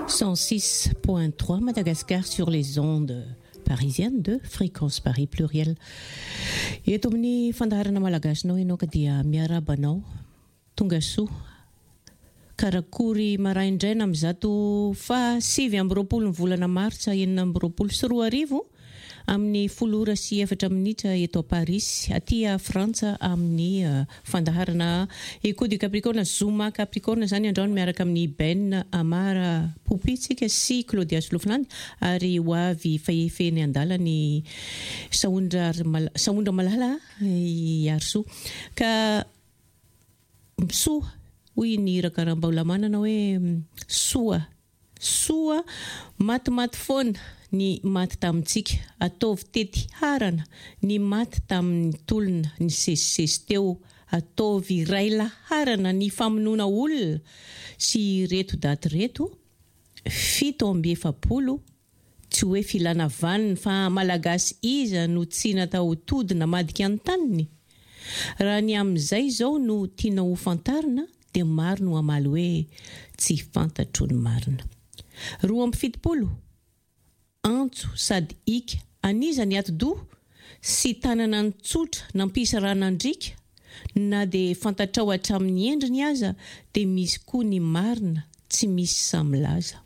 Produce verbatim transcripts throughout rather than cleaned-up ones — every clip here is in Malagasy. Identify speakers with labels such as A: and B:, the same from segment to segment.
A: cent six point trois Madagascar sur les ondes parisiennes de Fréquence Paris Pluriel. Eto amin'ny fandaharana malagasynao ianao ka dia miarabanao tonga soa karakory maraindraina amin'zato fa sivy amby roapolo ny volana martsa enina amby roapolo sy roa arivo amin'ny folo ora sy efatra minitra eto a Paris, aty a Frantsa amin'ny uh, fandaharana Echo du Capricorne, Zuma Capricorne zany androany miaraka amin'ny Ben Amara Popitsika sy Claudia Slofland ary hoavy fahefeny andalany Saondra mal, Saondra Malala Yarso ka soa hoy ny rakaram-baolamanana hoe soa soa matimaty foana ny maty tamintsika ataovy tety harana ny maty tamin'ny tolona ny sesisesy teo ataovy ray laharana ny famonoana olona sy reto daty reto fito amby efapolo tsy hoe filana vanina fa malagasy iza no tsy natao todina madika an-taniny raha ny amin'izay zao no tiana ho fantarina dia maro no amaly hoe tsy fantatro ny marina. Roa amby fitopolo antso sady ika anizany ato-do sy tanana ny tsotra nampisy ranandrika na dia fantatrao hatramin'ny endriny aza dia misy koa ny marina tsy misy samilaza.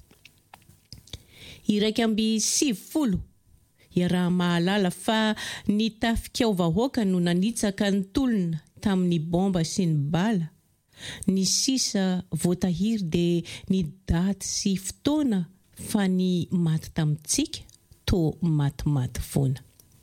A: Iraika amby sivifolo iaraha mahalala fa ny tafika vahoaka no nanitsaka ny tolona tamin'ny bomba sy ny bala. Ny sisa voatahiry dia ny daty sy fotoana fa ny maty tamintsika to matimaty foana.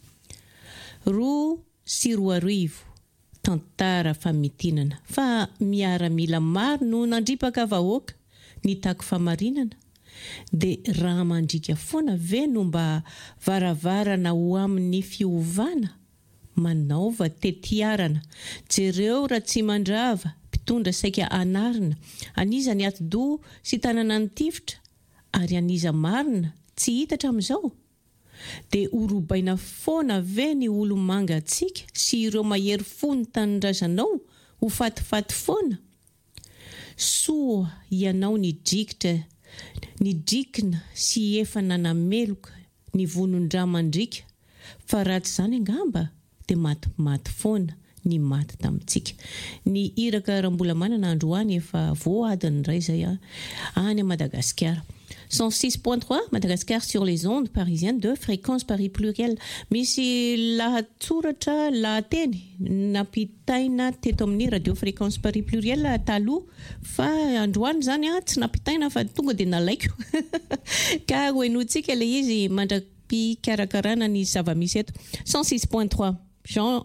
A: Roa sy roa arivo tantara famitinana fa miaramila maro no nandripaka vahoaka ny tako famarinana dia raha mandrika foana ve no mba varavarana ho amin'ny fiovana manaova tetiarana jereo raha tsy mandrava mpitondra saika anarina anizany ato-do sy tanana ny tifitra ary aniza marina tsy hitatra amin'izao dia orobaina foana ve ny olo manga atsika sy ireo mahery fony tanindrazanao ho fatifaty foana soa ianao ny drikitra ny drikina sy efa nanameloka ny vonon-dra mandrika fa ratsy zany angamba dia matimaty foana ny maty tamintsika. Ny iraka rambola manana androany efa voadiny ray zay any Madagascar. cent six point trois Madagascar sur les ondes parisiennes de Fréquence Paris Pluriel. Misy lahatsoratra lahateny nampitaina teto amin'ny radio Fréquence Paris Pluriel taloha fa androany zany a tsy nampitaina fa tonga dia nalaiko ka hoenotsika ilay izy mandra-pikarakarana ny zava-misy eto. cent six point trois Jean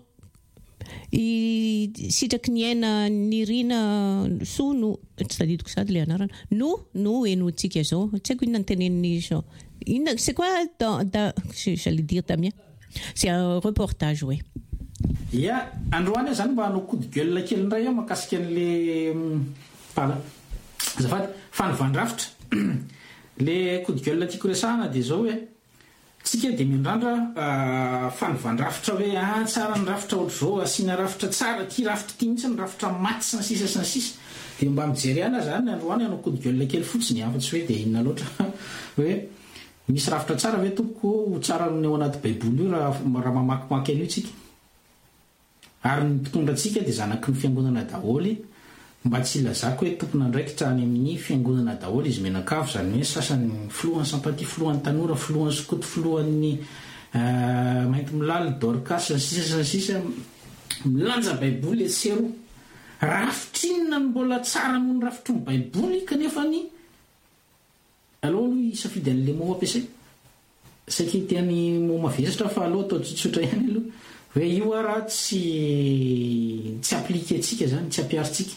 A: i sitraky ny aina nirina so no tsy tadidiko sady le anarana no no enotsika zao tsy haiko inona ny teneniny Jean inona c'est quoi dans, dans, j'allais dire Damien c'est un reportage ouais
B: ya androany zany mba hanao coup de gueule kely ndray eo makasika an'le pala zafady fanovan-drafitra le coup de gueule tiako resahana dia zao hoe tsika dia mindrandra uh, fanovan-drafitra hoe ah tsara ny rafitra ohatr' zao asiana rafitra tsara ty rafitra ty mihitsy ny rafitra maty sy ny sisa sy ny sisa dia mba mijery ana zany androany hanao coup de gueule kely fotsiny afa-tsy hoe dia inona loatra hoe misy rafitra tsara ve tompoko tsara ny ao anaty baiboly io raha raha mamakimaky an'io tsika ary ny mpitondra antsika dia zanaky ny fiangonana daholy mba tsy ilazako hoe tompona ndraikitra any amin'ny fiangonana daholy izy menakavo zany hoe sasany filohan'ny sampaty filohan'ny tanora filohan'ny sokoto filohan'ny uh, mainty milala dorcas ny sisa ny sisa milanja baiboly etsero rafitrinina ny mbola tsara noho ny rafitro ny baiboly kanefa ny aloha aloha isafidy an'le mo ampiasay saky tiany mo mavesatra fa aloha atao tsotsotra ihany aloha hoe io a raha tsy tsy aplike atsika zany tsy ampiaritsika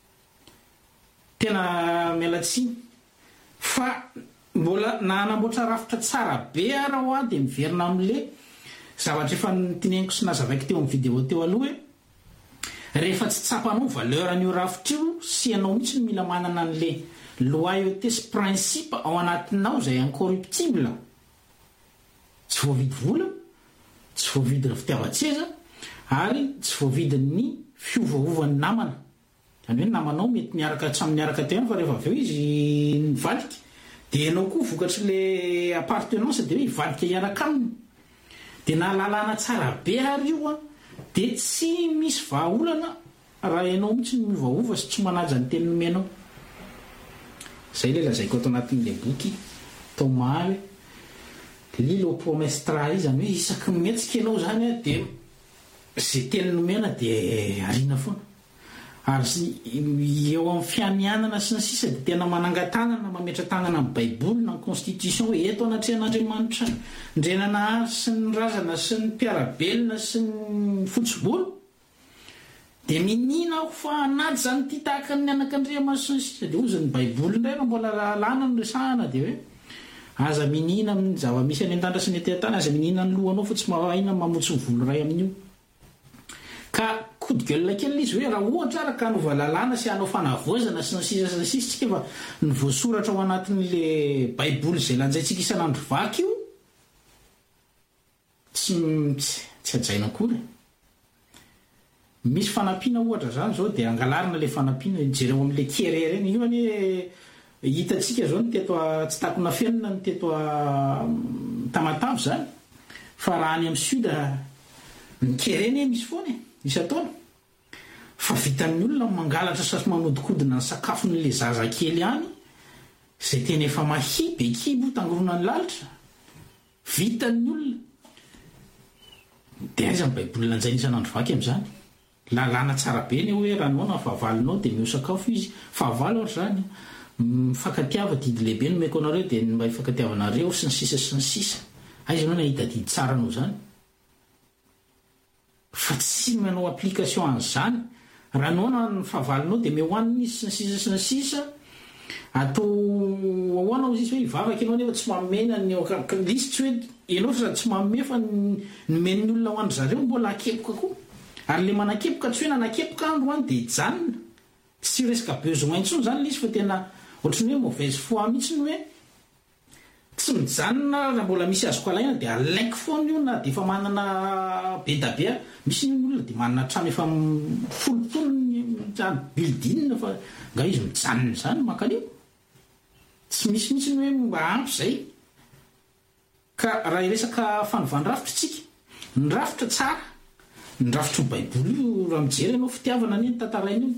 B: tena mialatsiny fa mbola nanamboatra rafitra tsara be ara ho a dia miverina amin'le zavatra efa tineniko sy nazavaiko teo amin'ny vidéo teo aloha hoe rehefa tsy tsapanao valeur an'io rafitra io sy ianao mihitsy no mila manana an'le loyauté sy principe ao anatinao zay incorruptible tsy voavidy vola tsy voavidy fitiavan-tseza ary tsy voavidy ny fiovaovany namana zany hoe namanao mety miaraka hatramin'ny miaraka tena fa rehefa avy eo izy nivalika dia ianao koa vokatry le appartenance dia hoe hivalika iaraka aminy dia nahalalana tsara be ary io a dia tsy misy vahaolana raha ianao mihitsy ny miovaova sy tsy manaja ny teny nomenao. Zay le lazaiko ato anatin'le boky Thomas hoe l'île aux promesses trahies, zany hoe isaky mihetsika ianao zany a dia zay teny nomena dia ariana foana. Ary eo amin'ny fianianana sy ny sisa dia tena manangan-tanana mametra tanana amin'ny baiboly na ny constitution hoe eto anatrehan'Andriamanitra ndrenana ary sy ny razana sy ny mpiarabelona sy ny fotsibolo dia minina aho fa anaty zany ity tahaka ny anak'Andriamanitra sy ny sisa dia ozy ny baiboly indray raha mbola lalàna no resahana dia hoe aza minina amin'ny zava-misy any an-tandra sy ny etehantany, aza minina ny lohanao fa tsy mahahina mamotsy ny volo ray amin'io. Ka kodigelina kely izy hoe raha ohatra ara ka nova lalàna sy hanao fanavoazana sy ny sisa sy ny sisa tsika fa ny voasoratra ao anatin'le baiboly izay lanjaintsika isan'andro vaky io tsy tsy ajaina akory. Misy fanampiana ohatra zany zao dia angalarina le fanampiana jereo amin'le kierer eny io anie hitantsika zao ny teto tsy takona fenina ny teto Tamatave zany fa raha any amin'ny sud ny kereny misy foana isataona fa vitan'ny olona mangalatra sasy manodikodina ny sakafon'le zaza kely any zay tena efa mahiby kibo tangorona ny lalitra vitan'ny olona dia aiza ny baiboly lanjaina isan'andro vaky amin'izany lalàna tsara be ny hoe raha nao na fahavalinao dia mio sakafo izy fahavalo ohatra zany mifankatiava didy lehibe no meko anareo dia mba hifankatiavanareo sy ny sisa sy ny sisa aiza anao nahita didy tsara anao zany fa tsy manao application an'izany raha nao na ny fahavalinao dia mehoanina izy sy ny sisa sy ny sisa atao ahoana izy hoe hivavaka ianao nefa tsy mamena ny lisy tsy hoe ianao sady tsy mameme fa nomen'ny olona ho andry zareo mbola akepoka koa ary le manakepoka tsy hoe nanakepoka andro any dia hijanona tsy resaka besoin intsony zany lisy fa tena ohatrany hoe mauvaise foi mihitsy ny hoe tsy mijanona raha mbola misy azoko alaina dia alaiko foana io na dia efa manana be da be misy ny olona dia manana trano efa folopolo ny building fa nga izy mijanona zany makanio tsy misy mihitsy ny hoe mba ampy zay. Ka raha iresaka fanovàn-drafitra tsika ny rafitra tsara ny rafitra ny baiboly io raha mijery ianao fitiavana ny tantaraina io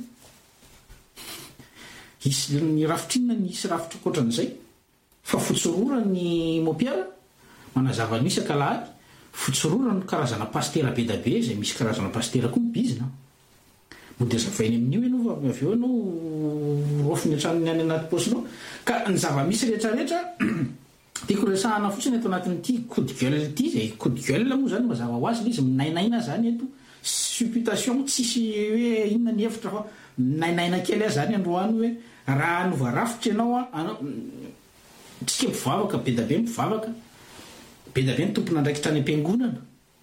B: isy ny rafitra inona ny isy rafitra koatran'izay fa fotsorora ny mopiara manazava ny isaka lahady fotsorora no karazana pastera be da be izay misy karazana pastera koa mibizina mody zavainy amin'io ianao fa avy eo ianao rofiny antranony any anaty posinao ka ny zava-misy rehetrarehetra tiako resahana fotsiny eto anatin'ity coup de gueule ity zay coup de gueule moa zany mazava ho azy izy minainaina zany eto supputation tsisy hoe inona ny hevitra fa minainaina kely azy zany androany hoe raha nova rafitra ianao a tsika mpivavaka be da be mpivavaka be da be ny tompona andraikitra any am-piangonana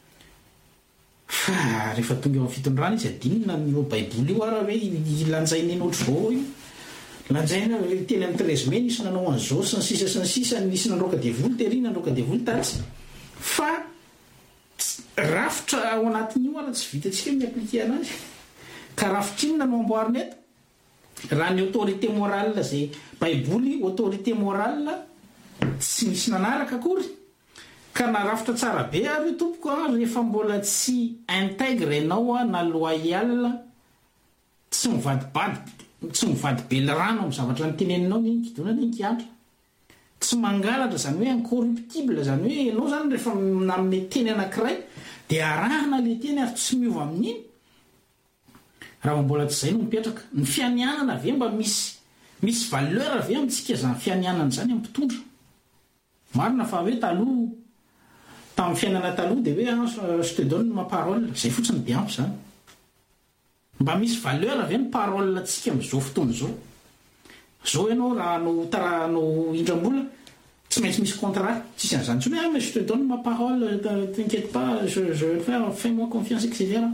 B: fa rehefa tonga eo amin'ny fitondrana izy adinina ny baiboly io ara hoe lanjaina eny ohatr' zao io lanjaina teny amin'ny treize mai nisy nanao an'izao sy ny sisa sy ny sisa nisy nandroka devoly tery nandroka devoly tatsy fa rafitra ao anatin'io ara tsy vitatsika miaplike anazy ka rafitra iny nanao amboarina eto raha ny autorité morale zay baiboly autorité morale tsy misy nanaraka akory ka na rafitra tsara be ary io tompoko a rehefa mbola tsy intègre ianao a na loyal tsy mivadibady tsy mivady bely rano amin'ny zavatra nyteneninao ny inkidonana inkiantra tsy mangalatra zany hoe incorruptible zany hoe ianao zany rehefa nanome teny anankiray dia arahana le teny ary tsy miova amin'iny raha mbola tsy zay no mipetraka ny fianianana ave mba misy misy valeur ave amintsika zany fianianana zany ampitondra marina fa hoe taloha tamin'ny fiainana taloha dia hoe je te donne ma parole zay fotsiny be ampy zany mba misy valeur avy ny parole tsika amin'izao fotoana zao zao ianao raha no taranao indrambola tsy maintsy misy contrat tsisy an'izany tsy hoe mais je te donne ma parole t'inquiète pas je je vais le faire fais-moi confiance et cetera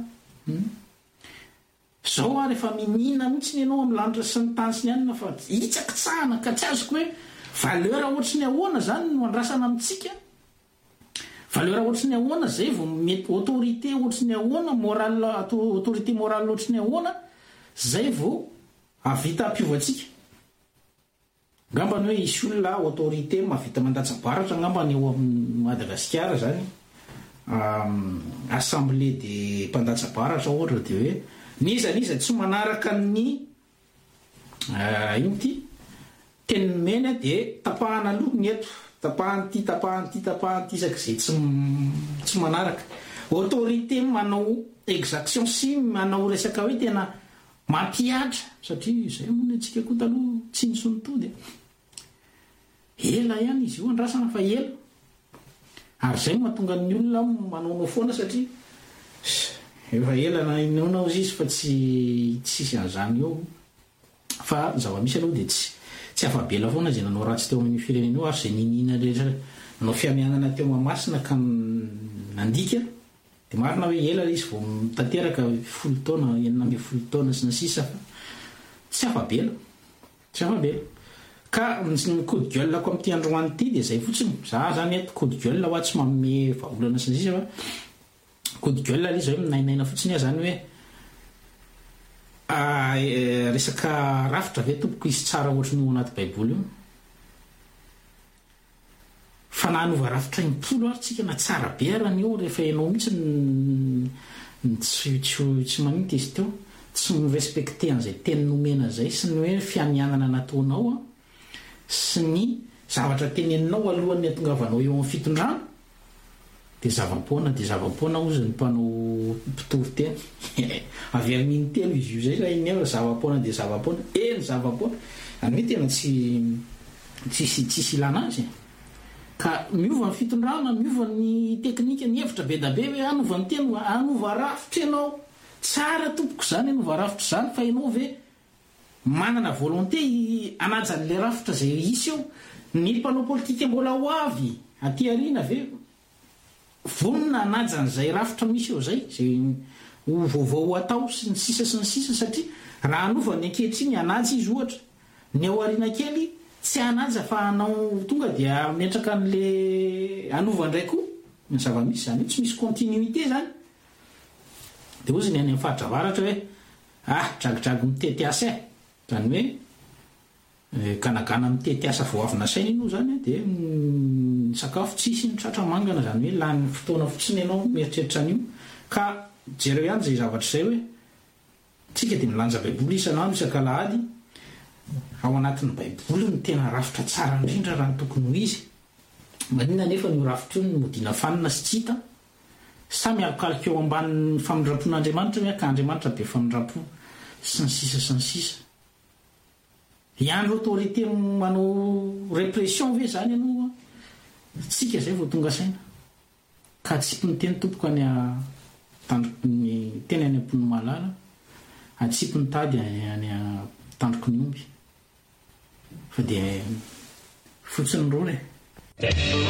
B: zao a rehefa minina mihitsy ny ianao amin'ny lanitra sy ny tany sy ny anina fa hitsaka tsahana ka tsy azoko hoe valeur ohatry ny ahoana zany no andrasana amintsika valeur ohatry ny ahoana zay vao mety autorité ohatry ny ahoana morale autorité morale ohatry ny ahoana zay vao avita ampiovantsika ngambany hoe isy olona autorité mavita mandatsabaratra ngambany eo amin'ny Madagasikara zany assemblée de mpandatsabaratra ohatra de hoe niza niza tsy manaraka ny ino ty teny mena de tapahana aloha ny eto tapahany ty tapahany ty tapahany ty sak'izay tsy tsy manaraka autorité manao exaction sy manao resaka hoe tena mampiatra satria zay moa antsika koa taloha tsy nisonotody ela ihany izy io andrasana fa ela ary zay mahatonga ny olona manaonao foana satria efa ela na inaonao izy fa tsy tsisy an'izany eo fa zava-misy aloha de tsy tsy afabela foana zay nanao ratsy teo amin'ny firenena io ary zay ninina rehetra nanao fiamianana teo Mahamasina ka nandika de marina hoe ela izy vao mitanteraka folo taona enina amby folo taona sy ny sisa fa tsy afabela tsy afabela ka ny coup de gueule ko amin'ity androany ity de zay fotsiny za zany eto coup de gueule ho tsy manome vahaolana sy ny sisa fa coup de gueule izy hoe minainaina fotsiny zany hoe resaka rafitra ve tompoko izy tsara ohatry ny ao anaty baiboly io fa nanova rafitra impolo ary tsika na tsara be ara ny eo rehefa ianao mihitsy tsy maninty izy teo tsy mirespecte an'izay teny nomena zay sy ny hoe fiamianana nataonao a sy ny zavatra teneninao alohan'ny atongavanao eo amin'ny fitondrano de zava-poana de zava-poana ozy ny mpanao mpitory teny avy amin'iny telo izy io zay raha iny eo zava-poana de zava-poana eny zava-poana any hoe tena tsy tsisy tsisy ilana azy ka miova ny fitondrana miova ny teknika ny hevitra be da be hoe anova ny teny anova rafitra ianao tsara tompoko zany anova rafitra zany fa ianao ve manana volonté anaja n'le rafitra zay isy eo ny mpanao politika mbola ho avy aty arina ve vonina anaja n'izay rafitra misy eo zay zay vaovao atao sy ny sisa sy ny sisa satria raha anova ny ankehitriny anaja izy ohatra ny ao arina kely tsy anaja fa anao tonga dia metraka an'le anova ndray koa ny zava-misy zany tsy misy continuité zany de ozy ny any amin'ny fahadra-varatra hoe ah dragidragy mitety asa e zany hoe ganagana mitety asa vao avy nasaina ino zany de ny sakafo tsisy ny tratra mangana zany hoe lany fotoana fotsiny ianao mieritreritra an'io ka jereo ihany zay zavatra zay hoe tsika de milanja baiboly isanandro isan-kalahady ao anatin'ny baiboly ny tena rafitra tsara indrindra raha ny tokony ho izy manina nefa ny rafitra io ny modina fanina sy tsy hita samy alokaloka eo ambanin'ny famindram-pon'Andriamanitra hoe ka Andriamanitra be famindram-po sy ny sisa sy ny sisa ihany autorité manao répression ve zany ianao tsika zay vao tonga saina ka tsy mpiniteny tompoko any tandroko ny teny any am-pony malala atsipy ny tady any tandroko ny omby fa de fotsiny roa e